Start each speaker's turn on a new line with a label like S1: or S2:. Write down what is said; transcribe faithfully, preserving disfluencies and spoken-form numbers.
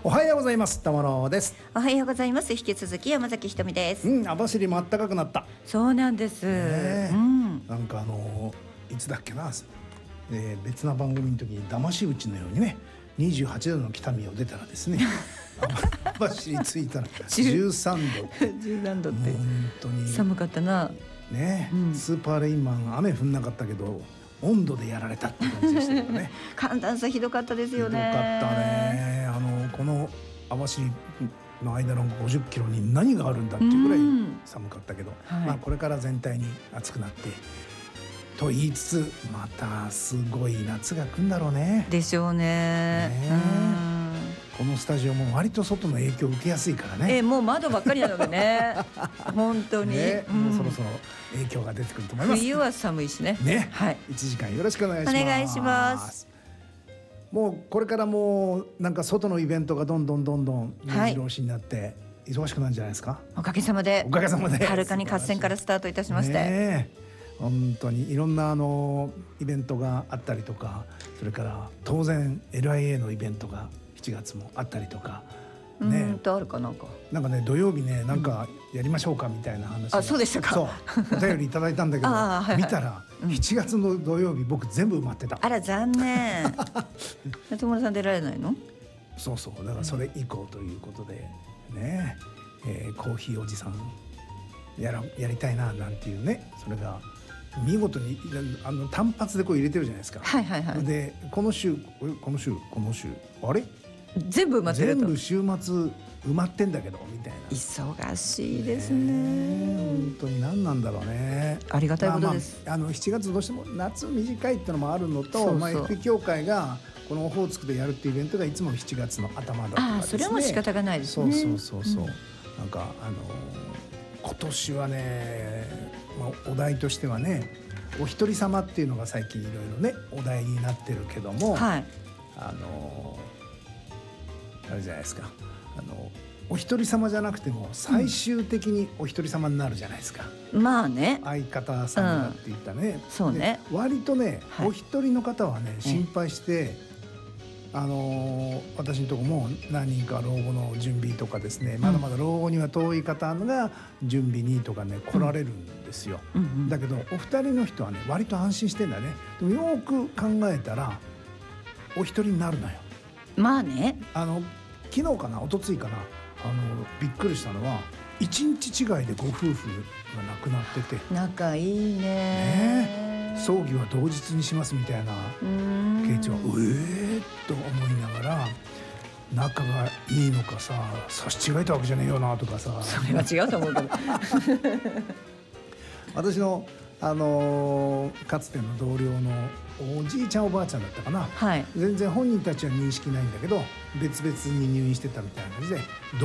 S1: おはようございます。玉野です。
S2: おはようございます。引き続き山崎ひとみです。
S1: うん、網走も暖かくなった。
S2: そうなんです、
S1: ね、
S2: うん、
S1: なんかあのー、いつだっけな、えー、別な番組の時に騙し討ちのようにねにじゅうはちどの北見を出たらですね網走に着いたらじゅうさんど
S2: じゅうさんどって
S1: 本当に
S2: 寒かったな
S1: ね、うん、スーパーレインマン雨降んなかったけど温度でやられたって感じでしたけどね
S2: 寒暖差ひどかったですよね。
S1: ひどかったね。あのこの網走の間のごじゅっキロに何があるんだっていうぐらい寒かったけど、はい、まあこれから全体に暑くなってと言いつつまたすごい夏が来るんだろうね。
S2: でしょう ね, ね
S1: このスタジオも割と外の影響を受けやすいからね。
S2: えもう窓ばっかりなのでね本当に、ね
S1: うん、もうそろそろ影響が出てくると思います。
S2: 冬は寒いしね。
S1: ね、
S2: はい、
S1: いちじかんよろしくお願いします。
S2: お願いします。
S1: もうこれからもうなんか外のイベントがどんどんどんどん目白押しになって、はい、忙しくなるんじゃないですか。
S2: おかげさまで
S1: おかげさまで
S2: はるかに合戦からスタートいたしまして、
S1: ね、本当にいろんなあのイベントがあったりとか、それから当然 エルアイエー のイベントがしちがつもあったりとかね、
S2: うんとあるかなんかなんか
S1: ね土曜日ねなんかやりましょうかみたいな話が、
S2: あそうでしたか。
S1: そうお便りいただいたんだけどはい、見たらしちがつの土曜日僕全部埋まってた。
S2: あら残念松村さん出られないの？
S1: そうそうだからそれ以降ということでね、えー、コーヒーおじさんやらやりたいななんていうね、それが見事にあの単発でこう入れてるじゃないですか。
S2: はいはいはい。
S1: でこの週この週この週あれ
S2: 全部埋まってると
S1: 全部週末埋まってんだけどみたいな。
S2: 忙しいですね。
S1: 本当に何なんだろうね。
S2: ありがたいことです。
S1: まあまあ、あのしちがつどうしても夏短いってのもあるのと、そうそう、まあ、エフピー 協会がこのオホーツクでやるっていうイベントがいつもしちがつの頭だとかですね。
S2: あそれも仕方がないですね。
S1: そうそうそうそう、うん、なんかあの今年はね、まあ、お題としてはねお一人様っていうのが最近いろいろねお題になってるけども、はい、あのあれじゃないですか、あのお一人様じゃなくても最終的にお一人様になるじゃないですか、
S2: うん、まあね
S1: 相方さんがって言ったね、
S2: うん、そうね
S1: 割とね、はい、お一人の方はね心配して、
S2: うん、
S1: あのー、私のとこも何人か老後の準備とかですね、うん、まだまだ老後には遠い方が準備にとかね来られるんですよ、うんうんうん、だけどお二人の人はね割と安心してんだね。でもよく考えたらお一人になるのよ。
S2: まあね、
S1: あの昨日かな一昨日かなあのびっくりしたのはいちにち違いでご夫婦が亡くなってて、
S2: 仲いい ね,
S1: ね葬儀は同日にしますみたいなケイチはうえーっと思いながら仲がいいのかさ差し違えたわけじゃねえよなとかさ、
S2: それは違うと思うけど
S1: 私の、あのー、かつての同僚のおじいちゃんおばあちゃんだったかな、はい、全然本人たちは認識ないんだけど別々に入院してたみたいな感じで